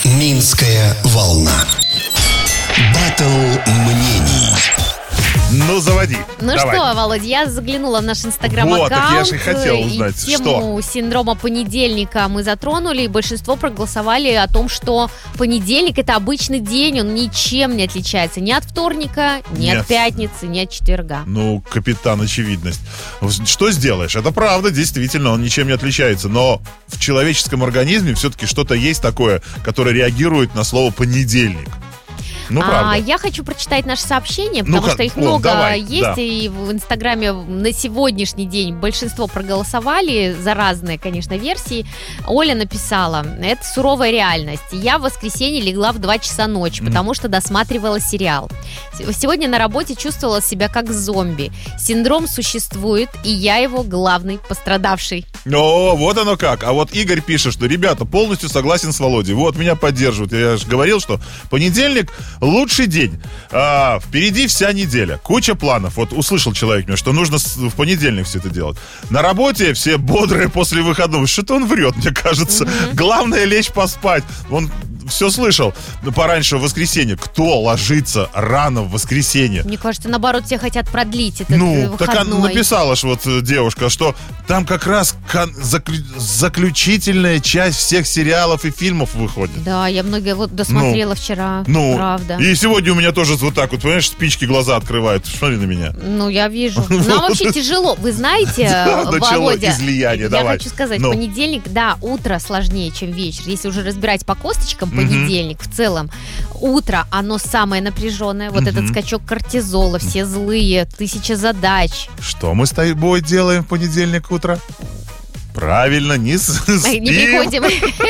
Минская волна. Баттл мнений. Ну, заводи. Ну Давай. что, Володь, я заглянула в наш инстаграм-аккаунт. Вот, так я же и хотел узнать, и тему синдрома понедельника мы затронули, и большинство проголосовали о том, что понедельник — это обычный день, он ничем не отличается ни от вторника, ни Нет. от пятницы, ни от четверга. Ну, капитан очевидность. Что сделаешь? Это правда, действительно, он ничем не отличается. Но в человеческом организме все-таки что-то есть такое, которое реагирует на слово «понедельник». Ну, правда. Я хочу прочитать наши сообщения, потому Ну-ка, что их много давай, есть, да. и в Инстаграме на сегодняшний день большинство проголосовали за разные, конечно, версии. Оля написала: это суровая реальность. Я в воскресенье легла в 2 часа ночи, потому что досматривала сериал. Сегодня на работе чувствовала себя как зомби. Синдром существует, и я его главный пострадавший. О, вот оно как. А вот Игорь пишет, что, ребята, полностью согласен с Володей. Вот, меня поддерживают. Я же говорил, что понедельник лучший день. Впереди вся неделя. Куча планов. Вот услышал человек мне, что нужно в понедельник все это делать. На работе все бодрые после выходного. Что-то он врет, мне кажется. Главное лечь поспать. Он все слышал пораньше в воскресенье. Кто ложится рано в воскресенье? Мне кажется, наоборот, все хотят продлить этот Ну, так она выходной. написала ж вот девушка, что там как раз заключительная часть всех сериалов и фильмов выходит. Да, я многие вот досмотрела вчера, Ну, правда. и сегодня у меня тоже вот так вот, понимаешь, спички глаза открывают. Смотри на меня. Ну, я вижу. Нам вообще тяжело. Вы знаете, Начало Володя, излияние, я давай. хочу сказать, Ну. понедельник, да, утро сложнее, чем вечер. Если уже разбирать по косточкам понедельник, в целом, утро, оно самое напряженное. Вот этот скачок кортизола, все злые, 1000 задач. Что мы с тобой делаем в понедельник утро? Правильно, не спим. Не приходим.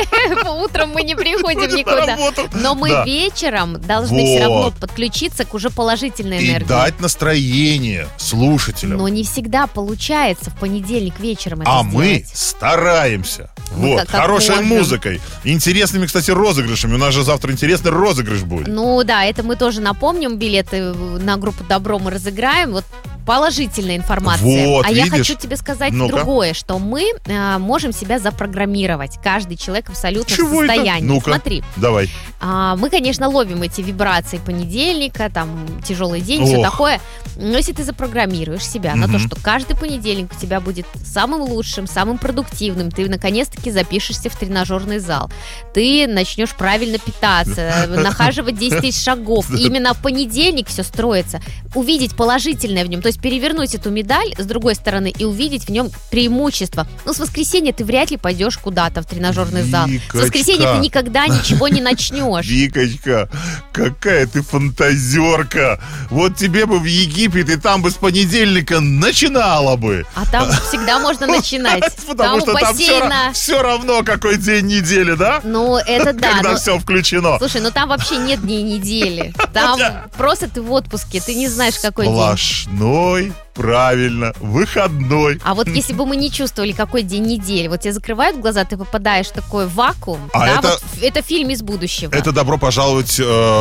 Утром мы не приходим На никуда. работу. Но мы Да. вечером должны Вот. все равно подключиться к уже положительной И энергии. дать настроение слушателям. Но не всегда получается в понедельник вечером это А мы сделать. стараемся. Мы Вот, как хорошей можем. музыкой. Интересными, кстати, розыгрышами. У нас же завтра интересный розыгрыш будет. Ну да, это мы тоже напомним. Билеты на группу «Добро» мы разыграем. Вот положительная информация. Вот, я видишь? хочу тебе сказать Ну-ка. другое, что мы можем себя запрограммировать. Каждый человек абсолютно Чего в это? состоянии. Ну-ка. Смотри, Давай. мы, конечно, ловим эти вибрации понедельника, там, тяжелый день, все Ох. такое. Но если ты запрограммируешь себя на то, что каждый понедельник у тебя будет самым лучшим, самым продуктивным, ты наконец-таки запишешься в тренажерный зал, ты начнешь правильно питаться, нахаживать 10 тысяч шагов. И именно в понедельник все строится. Увидеть положительное в нем, то есть перевернуть эту медаль с другой стороны и увидеть в нем преимущество. Ну, с воскресенья ты вряд ли пойдешь куда-то в тренажерный зал. С Викочка. воскресенья ты никогда ничего не начнешь. Викочка, какая ты фантазерка. Вот тебе бы в Египет, и там бы с понедельника начинала бы. А там всегда можно начинать. Потому Там что у там бассейна. все равно, какой день недели, да? Ну, это да. Когда но- все включено. Слушай, ну там вообще нет дней недели. Там просто ты в отпуске, ты не знаешь, какой день. Сплошной, правильно, выходной. А вот если бы мы не чувствовали, какой день недели, вот тебе закрывают глаза, ты попадаешь в такой вакуум. А да, это- вот это фильм из будущего. Это добро пожаловать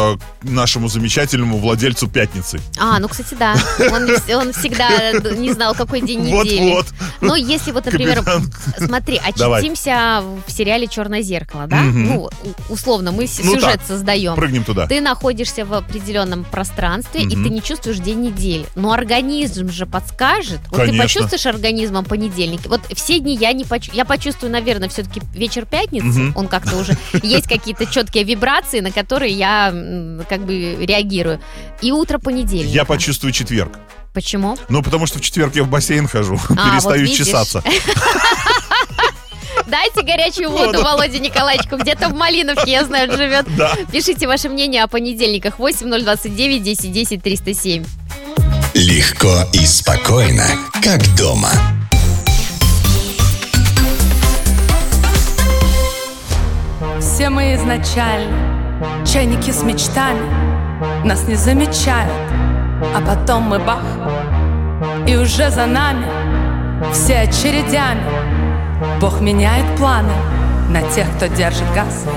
нашему замечательному владельцу «Пятницы». Ну, кстати, да. Он всегда не знал, какой день недели. Вот-вот. Ну, если вот, например, Капитан. смотри, Давай. очутимся в сериале «Черное зеркало», да? Мгм. Ну, условно, мы Ну сюжет так, создаем. Прыгнем туда. Ты находишься в определенном пространстве, и ты не чувствуешь день недели. Но организм же подскажет. Вот ты Конечно. почувствуешь организмом понедельник. Вот все дни я почувствую, наверное, все-таки вечер пятницы. Он как-то уже... Есть какие-то четкие вибрации, на которые я как бы реагирую. И утро понедельника. Я почувствую четверг. Почему? Ну, потому что в четверг я в бассейн хожу, вот перестаю видишь. чесаться. Дайте горячую воду Володе Николаевичу. Где-то в Малиновке, я знаю, он живет. Да. Пишите ваше мнение о понедельниках. 8029 10 10 307. Легко и спокойно, как дома. Все мы изначально чайники с мечтами. Нас не замечают, а потом мы бах, и уже за нами все очередями. Бог меняет планы на тех, кто держит газ.